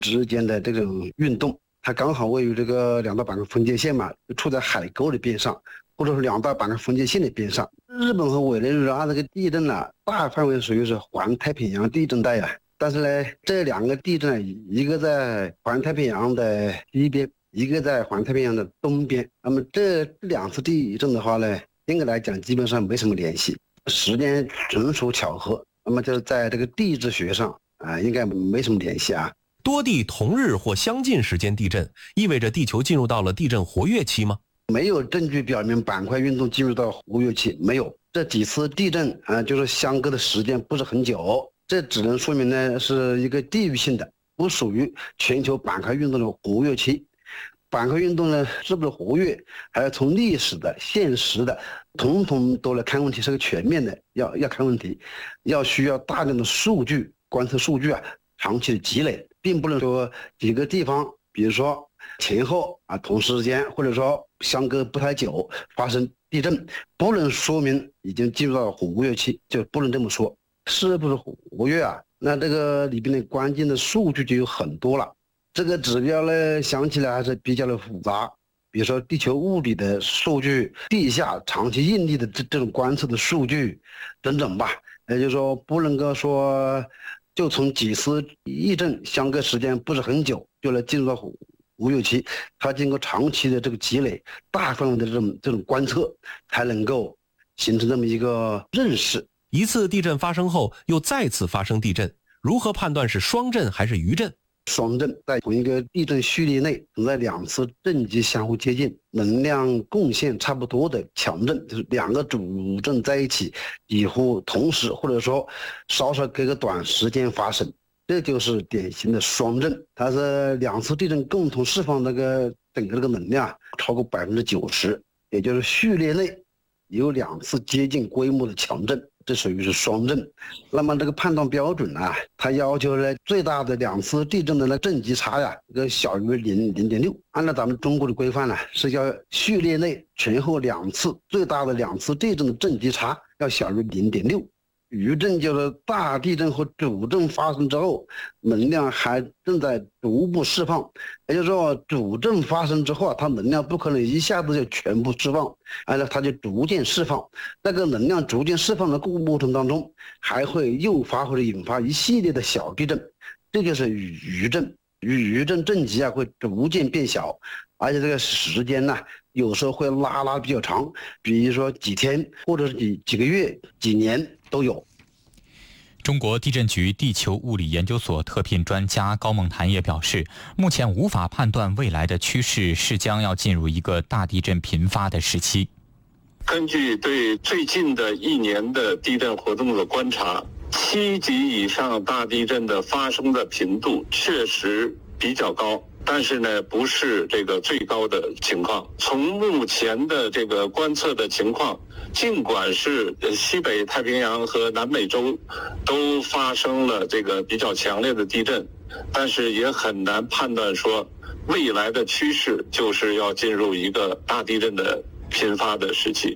之间的这种运动，它刚好位于这个两道板块分界线嘛，处在海沟的边上，或者说两道板块分界线的边上。日本和委内瑞拉这个地震呢，大范围属于是环太平洋地震带啊。但是呢，这两个地震，一个在环太平洋的西边，一个在环太平洋的东边。那么这两次地震的话呢，应该来讲基本上没什么联系，时间纯属巧合。那么就是在这个地质学上应该没什么联系啊。 多地同日或相近时间地震，意味着地球进入到了地震活跃期吗？ 没有证据表明板块运动进入到活跃期，没有。这几次地震就是相隔的时间不是很久，这只能说明呢是一个地域性的，不属于全球板块运动的活跃期。板块运动呢是不是活跃，还要从历史的、现实的，统统都来看问题，是个全面的，要看问题，需要大量的数据、观测数据长期的积累，并不能说几个地方，比如说前后同时间，或者说相隔不太久发生地震，不能说明已经进入到活跃期，就不能这么说。是不是活跃那这个里边的关键的数据就有很多了。这个指标呢，想起来还是比较的复杂，比如说地球物理的数据、地下长期应力的这种观测的数据等等吧。也就是说，不能够说就从几次地震相隔时间不是很久就来进入到活跃期，它经过长期的这个积累、大范围的这种观测，才能够形成这么一个认识。 一次地震发生后，又再次发生地震，如何判断是双震还是余震？ 双震在同一个地震序列内存在两次震级相互接近、能量贡献差不多的强震，就是两个主震在一起，几乎同时或者说稍稍隔个短时间发生，这就是典型的双震。它是两次地震共同释放整个这个能量超过90%，也就是序列内有两次接近规模的强震，这属于是双震。那么这个判断标准它要求呢最大的两次地震的震级差小于0.6。按照咱们中国的规范是要序列内前后两次最大的两次地震的震级差要小于0.6。余震就是大地震和主震发生之后，能量还正在逐步释放，也就是说主震发生之后它能量不可能一下子就全部释放，它就逐渐释放。那个能量逐渐释放的过程当中，还会诱发或者引发一系列的小地震，这就是余震。余震震级会逐渐变小，而且这个时间有时候会拉比较长，比如说几天或者是几个月、几年都有。 中国地震局地球物理研究所特聘专家高梦潭也表示，目前无法判断未来的趋势是将要进入一个大地震频发的时期。 根据对最近的1年的地震活动的观察，7级以上大地震的发生的频度确实比较高，但是呢，不是这个最高的情况。从目前的这个观测的情况，尽管是西北太平洋和南美洲都发生了这个比较强烈的地震，但是也很难判断说未来的趋势就是要进入一个大地震的频发的时期。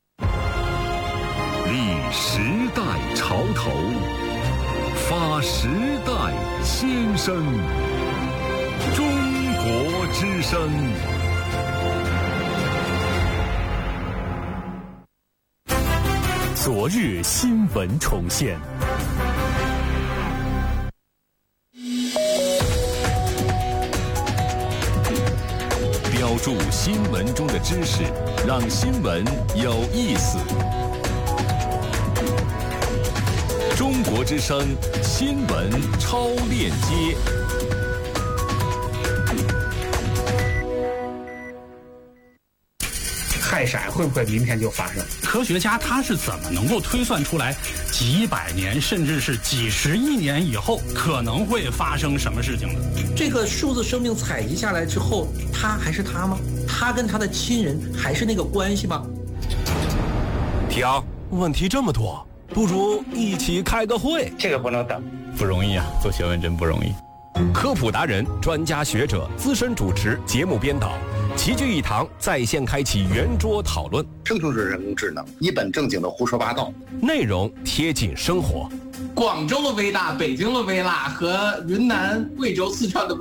立时代潮头，发时代先声，中国之声。昨日新闻重现。标注新闻中的知识，让新闻有意思。中国之声新闻超链接。 氦闪会不会明天就发生？ 科学家他是怎么能够推算出来几百年甚至是几十亿年以后可能会发生什么事情的？ 这个数字生命采集下来之后，他还是他吗？他跟他的亲人还是那个关系吗？ 听，问题这么多，不如一起开个会。 这个不能等， 不容易啊，做学问真不容易。 科普达人、专家学者、资深主持、节目编导齐聚一堂，在线开启圆桌讨论。 生成式人工智能一本正经的胡说八道， 内容贴近生活。 广州的微大、北京的微辣和云南、贵州、四川的